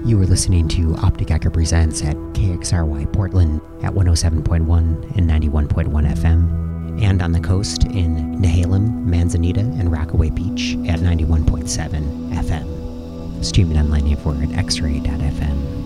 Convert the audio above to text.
You are listening to Optic Echo Presents at KXRY Portland at 107.1 and 91.1 FM, and on the coast in Nehalem, Manzanita, and Rockaway Beach at 91.7 FM. Streaming online for at xray.fm.